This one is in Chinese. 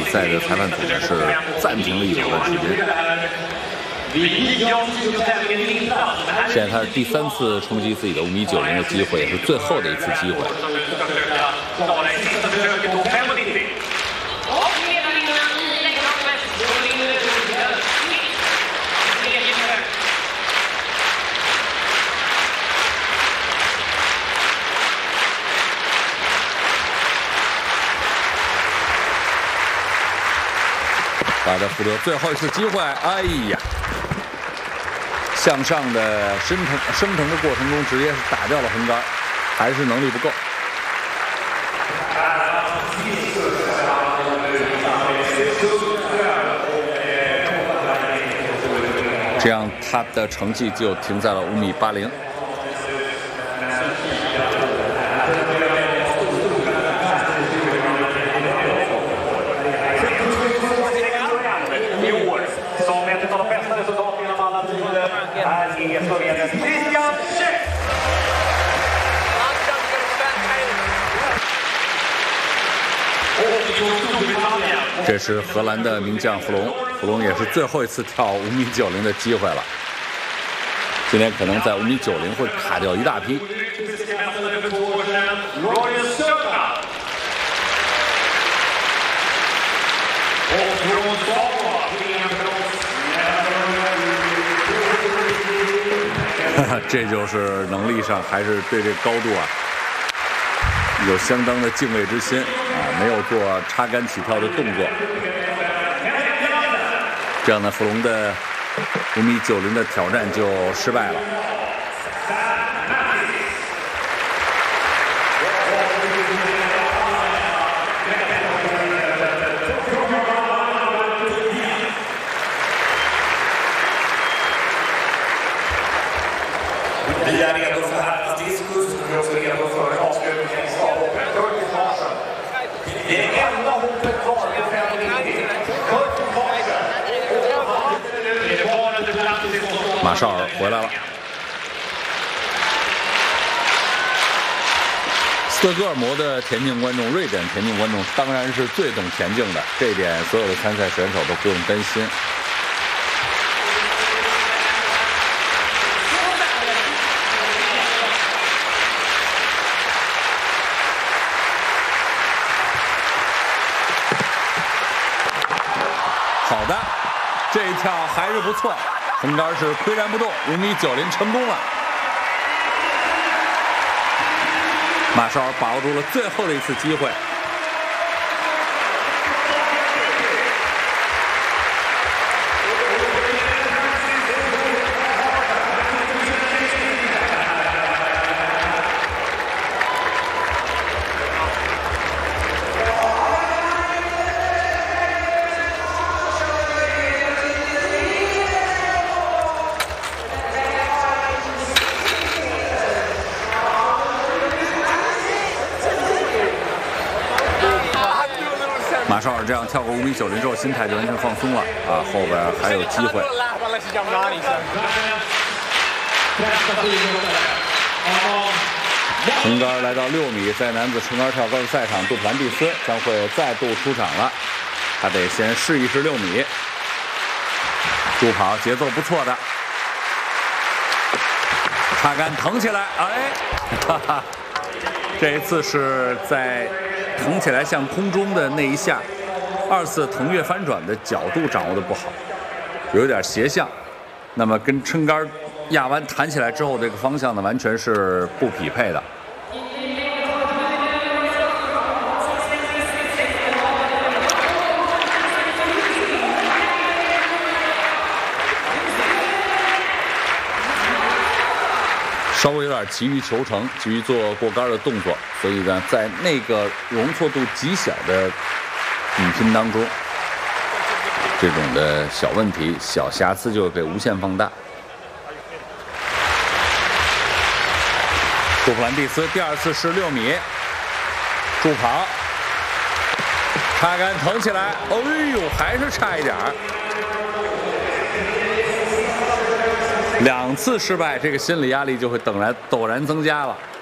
赛的裁判组呢是暂停了1轮时间。现在他是第3次冲击自己的5米90的机会，也是最后的一次机会。把他福德最后一次机会，哎呀！向上的升腾的过程中，直接是打掉了横杆，还是能力不够。这样他的成绩就停在了5米80。这是荷兰的名将弗隆也是最后一次跳5米90的机会了。今天可能在5米90会卡掉一大批。这就是能力上还是对这高度啊有相当的敬畏之心啊，没有做插杆起跳的动作。这样呢，弗隆的5米90的挑战就失败了。马绍尔回来了。斯德哥尔摩的田径观众、瑞典田径观众当然是最懂田径的，这一点所有的参赛选手都不用担心。好的，这一跳还是不错。横杆是岿然不动，5米90成功了。马绍尔把握住了最后的一次机会。马绍尔这样跳过5米90之后，心态就完全放松了啊，后边还有机会。横杆来到6米，在男子撑杆跳高的赛场，杜普兰蒂斯将会再度出场了，他得先试一试6米。助跑节奏不错的，插杆腾起来，哎，哈哈，这一次是在腾起来向空中的那一下，2次腾跃翻转的角度掌握的不好，有点斜向，那么跟撑杆压弯弹起来之后，这个方向呢完全是不匹配的。稍微有点急于求成，急于做过杆的动作，所以呢，在那个容错度极小的比拼当中，这种的小问题、小瑕疵就会被无限放大。杜普兰蒂斯第2次试6米，助跑，插杆腾起来，哎呦，还是差一点儿。2次失败，这个心理压力就会陡然增加了。